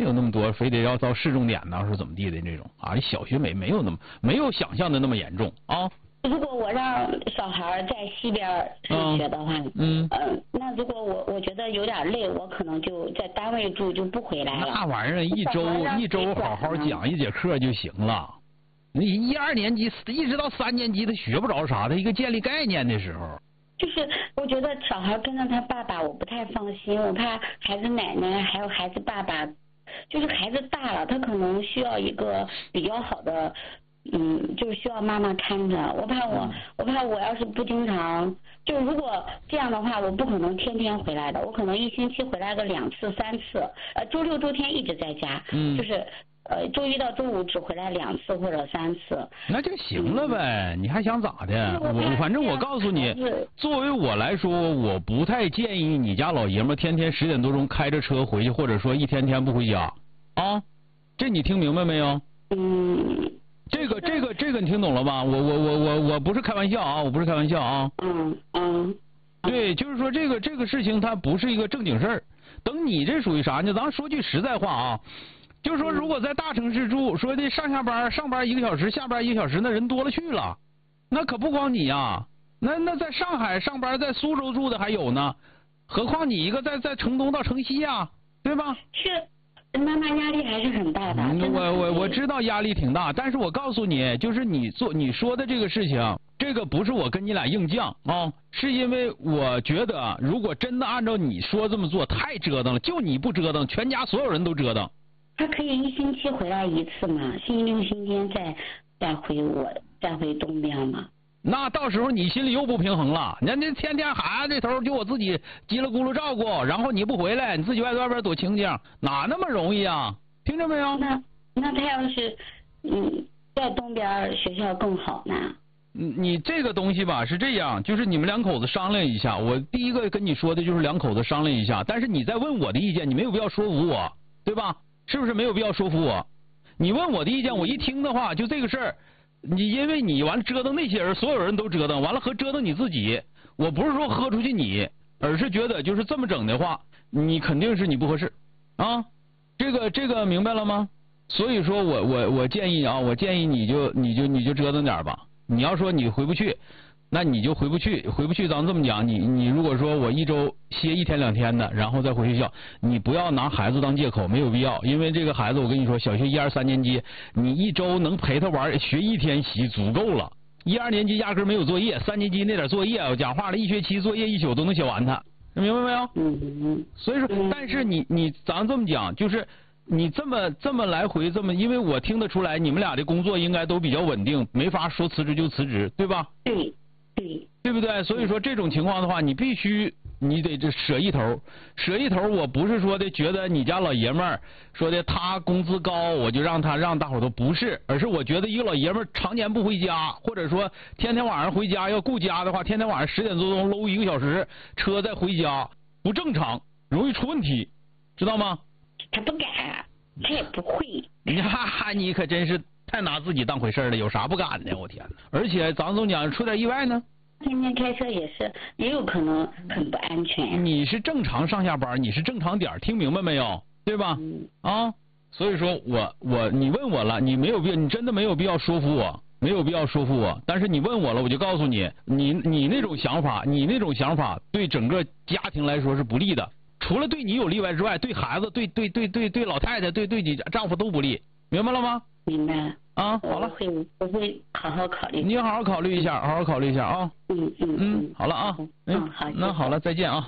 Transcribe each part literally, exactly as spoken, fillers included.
有那么多，非得要到市重点呢，是怎么地的这种啊？小学没没有那么没有想象的那么严重啊。 如果我让小孩在西边上学的话， 嗯， 呃，那如果我我觉得有点累，我可能就在单位住，就不回来了。 那玩意儿一周一周好好讲一节课就行了。你一二年级一直到三年级，他学不着啥，他一个建立概念的时候。 就是我觉得小孩跟着他爸爸，我不太放心，我怕孩子奶奶还有孩子爸爸，就是孩子大了，他可能需要一个比较好的。嗯，就是需要妈妈看着，我怕我，我怕我要是不经常，就如果这样的话，我不可能天天回来的，我可能一星期回来个两次三次，呃，周六周天一直在家， 嗯， 就是呃周一到周五只回来两次或者三次， 那就行了呗，嗯、你还想咋的？我反正我告诉你，作为我来说，我不太建议你家老爷们天天十点多钟开着车回去，或者说一天天不回家啊，这你听明白没有？ 嗯。 这个这个这个你听懂了吧？我我我我我不是开玩笑啊，我不是开玩笑啊。 嗯嗯。 对，就是说这个这个事情它不是一个正经事儿。等你这属于啥呢？咱说句实在话啊，就是说如果在大城市住，说的上下班上班一个小时，下班一个小时，那人多了去了，那可不光你呀。那那在上海上班，在苏州住的还有呢，何况你一个在在城东到城西呀，对吧？ 是。妈妈压力还是很大的。 嗯、我我我知道压力挺大，但是我告诉你，就是你做你说的这个事情，这个不是我跟你俩硬犟啊，是因为我觉得，如果真的按照你说这么做，太折腾了。就你不折腾，全家所有人都折腾。 他可以一星期回来一次嘛，星期六、星期天再再回我再回东边嘛。 那到时候你心里又不平衡了，人家天天孩子这头就我自己叽里咕噜照顾，然后你不回来，你自己外外边躲清静，哪那么容易啊？听着没有？ 那那他要是嗯在东边学校更好呢？ 嗯，你这个东西吧是这样，就是你们两口子商量一下。我第一个跟你说的就是两口子商量一下，但是你在问我的意见，你没有必要说服我，对吧？是不是没有必要说服我？你问我的意见，我一听的话，就这个事儿。你因为你完了折腾那些人，所有人都折腾完了和折腾你自己，我不是说喝出去你，而是觉得就是这么整的话，你肯定是你不合适啊，这个这个明白了吗？所以说我我我建议啊，我建议你就你就你就折腾点吧。你要说你回不去，那你就回不去，回不去咱这么讲，你你如果说我一周歇一天两天的，然后再回学校，你不要拿孩子当借口，没有必要。因为这个孩子我跟你说，小学一二三年级，你一周能陪他玩学一天习足够了。一二年级压根没有作业，三年级那点作业，我讲话了，一学期作业一宿都能写完他，明白没有？ 嗯嗯。 所以说，但是你你咱这么讲，就是你这么这么来回这么，因为我听得出来，你们俩的工作应该都比较稳定，没法说辞职就辞职，对吧？ 对。对， 对不对？所以说这种情况的话，你必须你得这舍一头，舍一头。我不是说的觉得你家老爷们儿说的他工资高，我就让他让大伙都不是，而是我觉得一个老爷们儿常年不回家，或者说天天晚上回家要顾家的话，天天晚上十点多钟搂一个小时车再回家，不正常，容易出问题，知道吗？ 他不敢，他也不会。 你哈哈，你可真是。太拿自己当回事了，有啥不敢的？我天哪！而且咱总讲出点意外呢， 天天开车也是，也有可能很不安全。 你是正常上下班，你是正常点，听明白没有？对吧？ 嗯、 啊，所以说我我你问我了，你没有必要，你真的没有必要说服我，没有必要说服我。但是你问我了，我就告诉你，你你那种想法，你那种想法对整个家庭来说是不利的。除了对你有例外之外，对孩子、对对对对对老太太、对对你丈夫都不利，明白了吗？ 明白啊，好了， 我会我会好好考虑。 你好好考虑一下，好好考虑一下啊。 嗯嗯嗯，好了啊， 嗯好， 那好了，再见啊。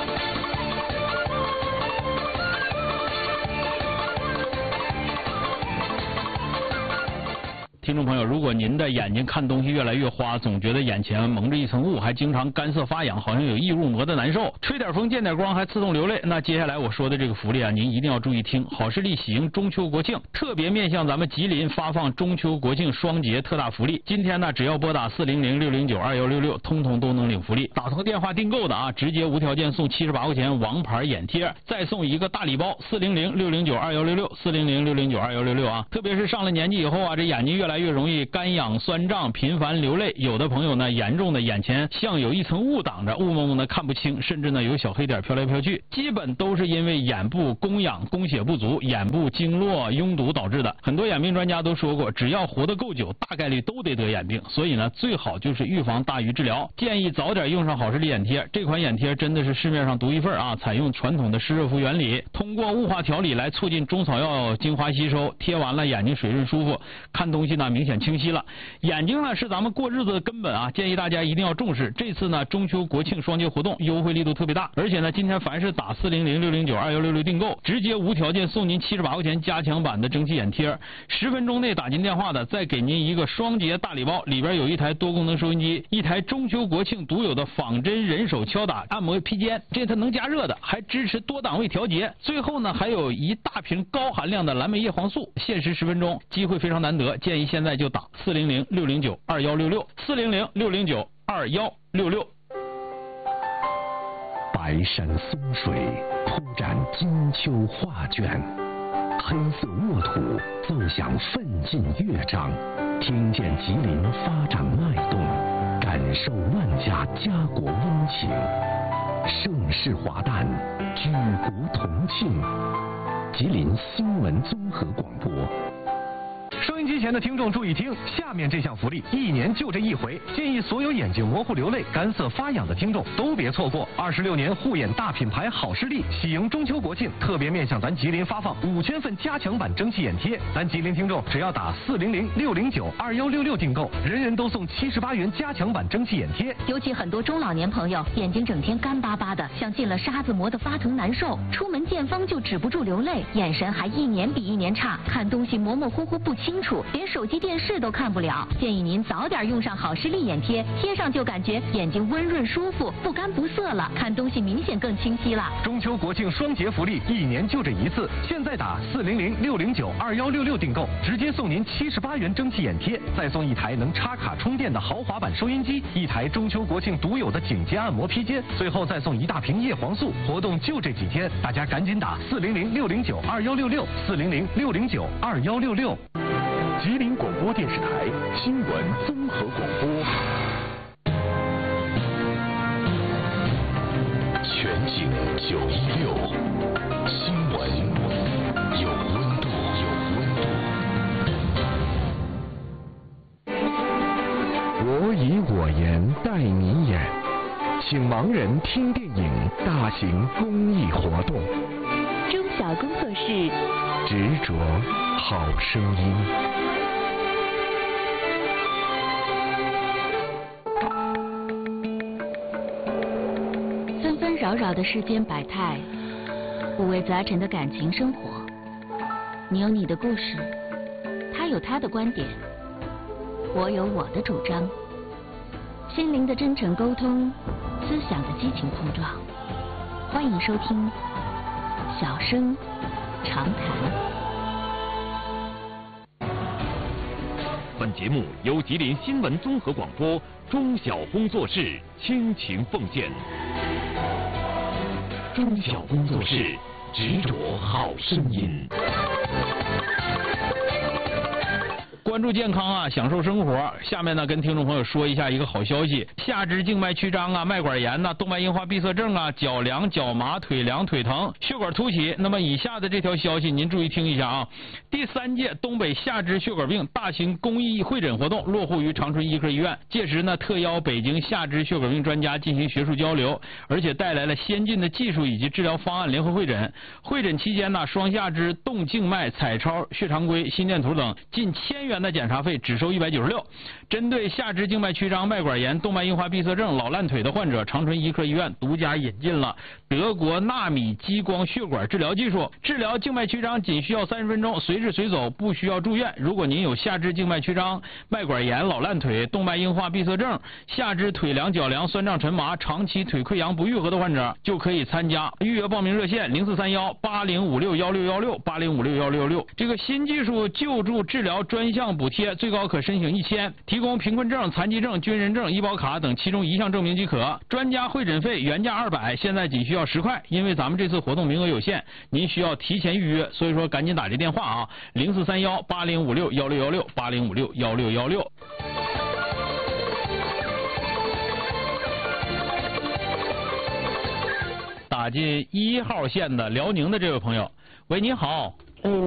听众朋友，如果您的眼睛看东西越来越花，总觉得眼前蒙着一层雾，还经常干涩发痒，好像有异物磨得难受，吹点风见点光还自动流泪，那接下来我说的这个福利啊，您一定要注意听。好视力喜迎中秋国庆，特别面向咱们吉林发放中秋国庆双节特大福利。今天呢，只要拨打四零零六零九二幺六六，通通都能领福利。打通电话订购的啊，直接无条件送七十八块钱王牌眼贴，再送一个大礼包。四零零六零九二幺六六，四零零六零九二幺六六啊。特别是上了年纪以后啊，这眼睛越来越容易干痒酸胀，频繁流泪。有的朋友呢，严重的眼前像有一层雾挡着，雾蒙蒙的看不清，甚至呢有小黑点飘来飘去，基本都是因为眼部供氧供血不足、眼部经络拥堵导致的。很多眼病专家都说过，只要活得够久，大概率都得得眼病。所以呢，最好就是预防大于治疗，建议早点用上好视力眼贴。这款眼贴真的是市面上独一份啊，采用传统的湿热敷原理，通过雾化调理来促进中草药精华吸收，贴完了眼睛水润舒服，看东西呢明显清晰了。眼睛呢是咱们过日子的根本啊，建议大家一定要重视。这次呢中秋国庆双节活动优惠力度特别大，而且呢今天凡是打四零零六零九二幺六六订购，直接无条件送您七十八块钱加强版的蒸汽眼贴，十分钟内打进电话的再给您一个双节大礼包，里边有一台多功能收音机，一台中秋国庆独有的仿真人手敲打按摩披肩，这它能加热的，还支持多档位调节。最后呢还有一大瓶高含量的蓝莓叶黄素，限时十分钟，机会非常难得，建议现在就打四零零六零九二幺六六四零零六零九二幺六六。 白山松水铺展金秋画卷，黑色沃土奏响奋进乐章，听见吉林发展脉动，感受万家家国温情，盛世华诞，举国同庆。吉林新闻综合广播。 收音机前的听众注意听，下面这项福利一年就这一回，建议所有眼睛模糊流泪、干涩发痒的听众都别错过。二十六年护眼大品牌好视力喜迎中秋国庆，特别面向咱吉林发放五千份加强版蒸汽眼贴，咱吉林听众只要打四零零六零九二幺六六订购，人人都送七十八元加强版蒸汽眼贴。 尤其很多中老年朋友眼睛整天干巴巴的，像进了沙子磨得发疼难受，出门见风就止不住流泪，眼神还一年比一年差，看东西模模糊糊不清楚，连手机电视都看不了。建议您早点用上好视力眼贴，贴上就感觉眼睛温润舒服，不干不涩了，看东西明显更清晰了。 中秋国庆双节福利，一年就这一次，现在打四零零六零九二幺六六订购，直接送您七十八元蒸汽眼贴，再送一台能插卡充电的豪华版收音机，一台中秋国庆独有的颈肩按摩披肩，最后再送一大瓶叶黄素。活动就这几天，大家赶紧打四零零六零九二幺六六四零零六零九二幺六六。 吉林广播电视台新闻综合广播，全景九一六，新闻有温度，有温度。我以我言带你演，请盲人听电影大型公益活动。 中小工作室， 执着好声音。 纷纷扰扰的世间百态，五味杂陈的感情生活。你有你的故事，他有他的观点，我有我的主张。心灵的真诚沟通，思想的激情碰撞。欢迎收听《小声长谈》。 本节目由吉林新闻综合广播中小工作室倾情奉献。中小工作室，执着好声音。 关注健康啊，享受生活。下面呢，跟听众朋友说一下一个好消息：下肢静脉曲张啊、脉管炎呐、动脉硬化闭塞症啊、脚凉、脚麻、腿凉、腿疼、血管凸起。那么以下的这条消息您注意听一下啊。第三届东北下肢血管病大型公益会诊活动落户于长春医科医院，届时呢特邀北京下肢血管病专家进行学术交流，而且带来了先进的技术以及治疗方案联合会诊。会诊期间呢，双下肢动静脉彩超、血常规、心电图等近千元的检查费只收一百九十六。针对下肢静脉曲张、脉管炎、动脉硬化闭塞症、老烂腿的患者，长春医科医院独家引进了德国纳米激光血管治疗技术，治疗静脉曲张仅需要三十分钟，随时随走，不需要住院。如果您有下肢静脉曲张、脉管炎、老烂腿、动脉硬化闭塞症、下肢腿凉、脚凉、酸胀沉麻、长期腿溃疡不愈合的患者，就可以参加。预约报名热线零四三幺八零五六幺六幺六八零五六幺六幺六。这个新技术救助治疗专项项补贴，最高可申请一千，提供贫困证、残疾证、军人证、医保卡等其中一项证明即可。专家会诊费原价二百，现在仅需要十块，因为咱们这次活动名额有限，您需要提前预约，所以说赶紧打这电话啊，零四三幺八零五六幺六幺六八零五六幺六幺六。打进一号线的辽宁的这位朋友，喂，你好。 嗯，